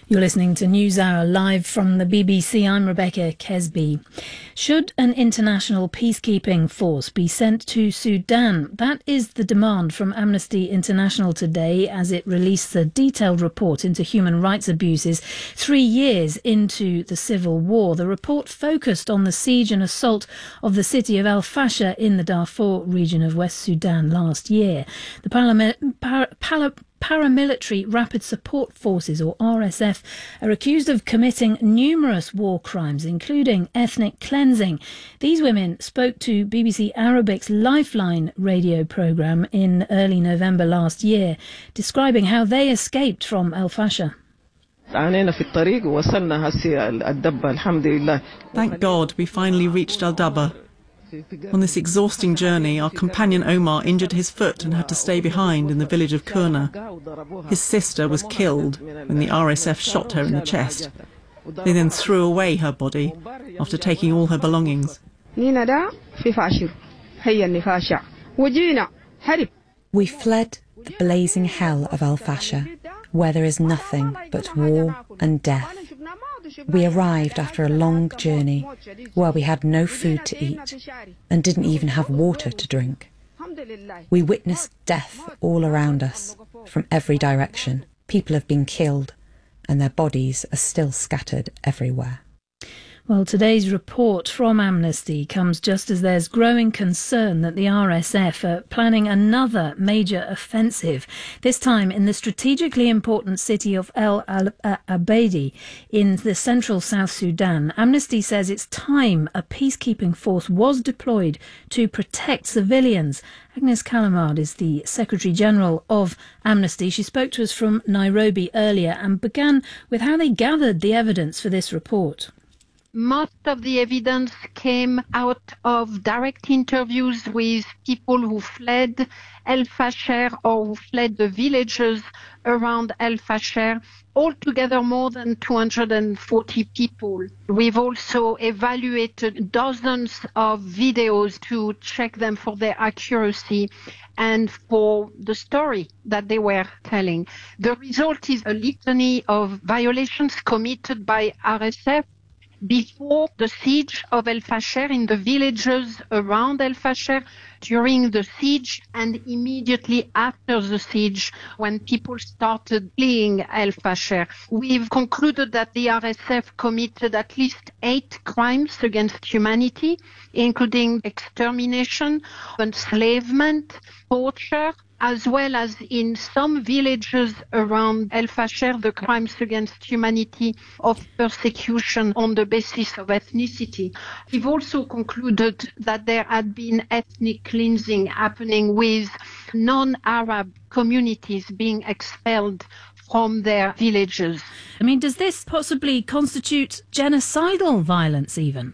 You're listening to NewsHour live from the BBC. I'm Rebecca Kesby. Should an international peacekeeping force be sent to Sudan? That is the demand from Amnesty International today as it released a detailed report into human rights abuses 3 years into the civil war. The report focused on the siege and assault of the city of Al Fasher in the Darfur region of West Sudan last year. The Paramilitary Rapid Support Forces, or RSF, are accused of committing numerous war crimes, including ethnic cleansing. These women spoke to BBC Arabic's Lifeline radio programme in early November last year, describing how they escaped from Al Fasher. Thank God we finally reached Al Dabba. On this exhausting journey, our companion Omar injured his foot and had to stay behind in the village of Kurna. His sister was killed when the RSF shot her in the chest. They then threw away her body after taking all her belongings. We fled the blazing hell of Al Fasher, where there is nothing but war and death. We arrived after a long journey where we had no food to eat and didn't even have water to drink. We witnessed death all around us, from every direction. People have been killed and their bodies are still scattered everywhere. Well, today's report from Amnesty comes just as there's growing concern that the RSF are planning another major offensive, this time in the strategically important city of El Abeidi in the central South Sudan. Amnesty says it's time a peacekeeping force was deployed to protect civilians. Agnes Kalamard is the Secretary-General of Amnesty. She spoke to us from Nairobi earlier and began with how they gathered the evidence for this report. Most of the evidence came out of direct interviews with people who fled El Fasher or who fled the villages around El Fasher, altogether more than 240 people. We've also evaluated dozens of videos to check them for their accuracy and for the story that they were telling. The result is a litany of violations committed by RSF before the siege of El Fasher, in the villages around El Fasher, during the siege, and immediately after the siege when people started fleeing El Fasher. We've concluded that the RSF committed at least 8 crimes against humanity, including extermination, enslavement, torture, as well as in some villages around El Fasher, the crimes against humanity of persecution on the basis of ethnicity. We've also concluded that there had been ethnic cleansing happening with non-Arab communities being expelled from their villages. I mean, does this possibly constitute genocidal violence even?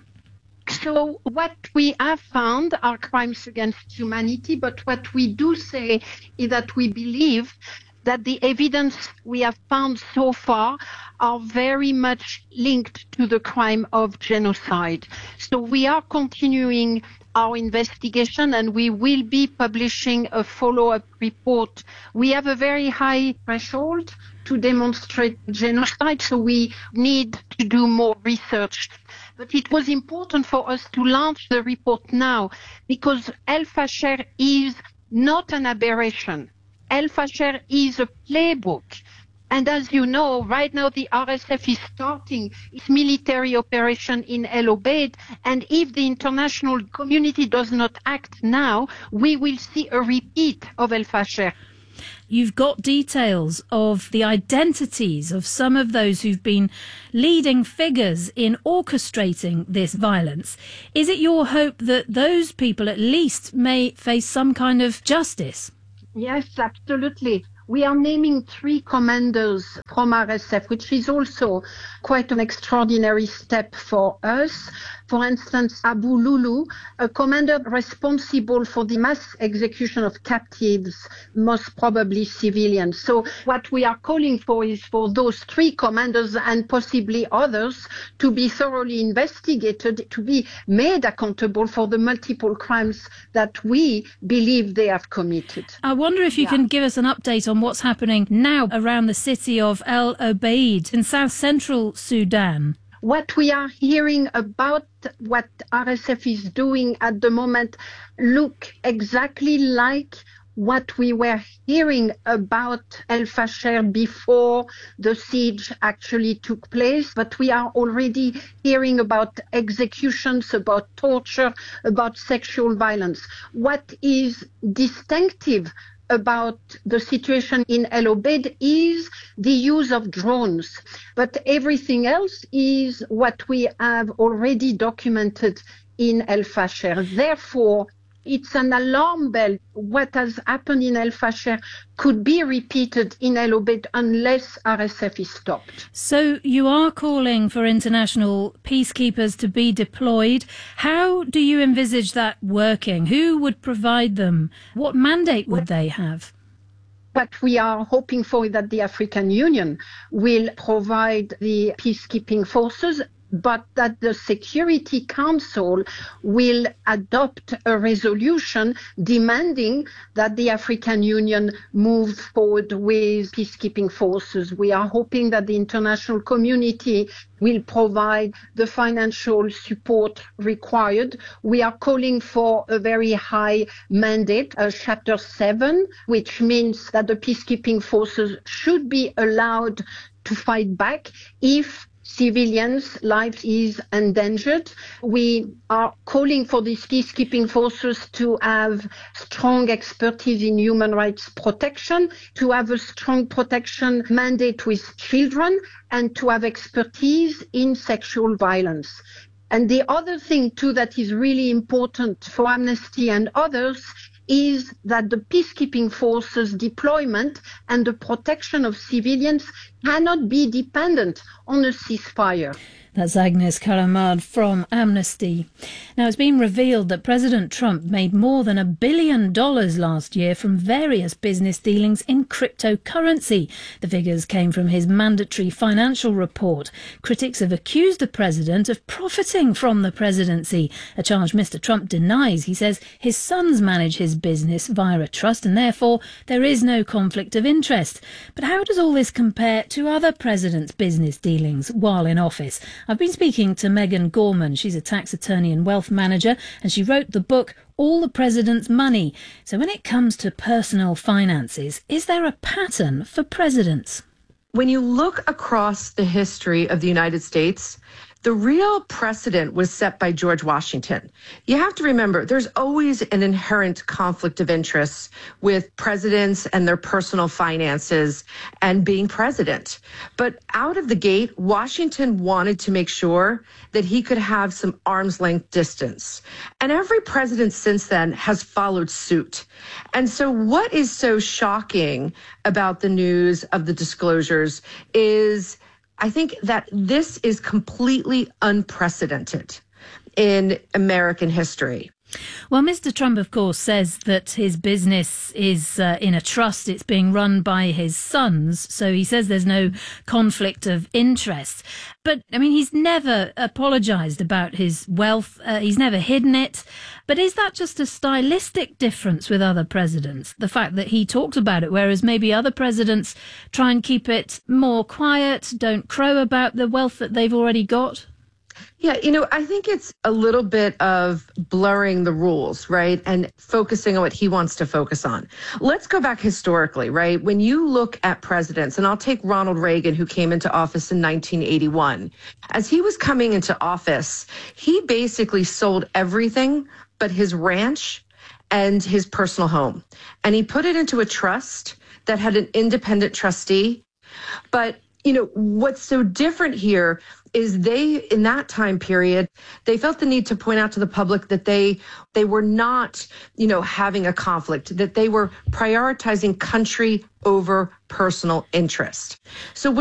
So what we have found are crimes against humanity, but what we do say is that we believe that the evidence we have found so far are very much linked to the crime of genocide. So we are continuing our investigation and we will be publishing a follow-up report. We have a very high threshold to demonstrate genocide, so we need to do more research. But it was important for us to launch the report now because El Fasher is not an aberration. El Fasher is a playbook. And as you know, right now the RSF is starting its military operation in El Obeid. And if the international community does not act now, we will see a repeat of El Fasher. You've got details of the identities of some of those who've been leading figures in orchestrating this violence. Is it your hope that those people at least may face some kind of justice? Yes, absolutely. We are naming 3 commanders from RSF, which is also quite an extraordinary step for us. For instance, Abu Lulu, a commander responsible for the mass execution of captives, most probably civilians. So what we are calling for is for those 3 commanders and possibly others to be thoroughly investigated, to be made accountable for the multiple crimes that we believe they have committed. I wonder if you can give us an update on on what's happening now around the city of El Obeid in south-central Sudan. What we are hearing about what RSF is doing at the moment look exactly like what we were hearing about El Fasher before the siege actually took place. But we are already hearing about executions, about torture, about sexual violence. What is distinctive about the situation in El Obeid is the use of drones. But everything else is what we have already documented in El Fasher. Therefore, it's an alarm bell. What has happened in El Fasher could be repeated in El Obeid unless RSF is stopped. So you are calling for international peacekeepers to be deployed. How do you envisage that working? Who would provide them? What mandate would they have? What we are hoping for is that the African Union will provide the peacekeeping forces, but that the Security Council will adopt a resolution demanding that the African Union move forward with peacekeeping forces. We are hoping that the international community will provide the financial support required. We are calling for a very high mandate, Chapter 7, which means that the peacekeeping forces should be allowed to fight back if civilians' lives is endangered. We are calling for these peacekeeping forces to have strong expertise in human rights protection, to have a strong protection mandate with children, and to have expertise in sexual violence. And the other thing, too, that is really important for Amnesty and others is that the peacekeeping forces deployment and the protection of civilians cannot be dependent on a ceasefire. That's Agnes Callamard from Amnesty. Now, it's been revealed that President Trump made more than $1 billion last year from various business dealings in cryptocurrency. The figures came from his mandatory financial report. Critics have accused the president of profiting from the presidency, a charge Mr. Trump denies. He says his sons manage his business via a trust and therefore there is no conflict of interest. But how does all this compare to other presidents' business dealings while in office? I've been speaking to Megan Gorman. She's a tax attorney and wealth manager, and she wrote the book All the President's Money. So when it comes to personal finances, is there a pattern for presidents? When you look across the history of the United States, the real precedent was set by George Washington. You have to remember, there's always an inherent conflict of interest with presidents and their personal finances and being president. But out of the gate, Washington wanted to make sure that he could have some arm's length distance. And every president since then has followed suit. And so what is so shocking about the news of the disclosures is I think that this is completely unprecedented in American history. Well, Mr. Trump, of course, says that his business is in a trust. It's being run by his sons. So he says there's no conflict of interest. But, I mean, he's never apologised about his wealth. He's never hidden it. But is that just a stylistic difference with other presidents? The fact that he talks about it, whereas maybe other presidents try and keep it more quiet, don't crow about the wealth that they've already got? Yeah, I think it's a little bit of blurring the rules, right? And focusing on what he wants to focus on. Let's go back historically, right? When you look at presidents, and I'll take Ronald Reagan, who came into office in 1981. As he was coming into office, he basically sold everything but his ranch and his personal home. And he put it into a trust that had an independent trustee. But what's so different here is in that time period, they felt the need to point out to the public that they were not, having a conflict, that they were prioritizing country over personal interest. So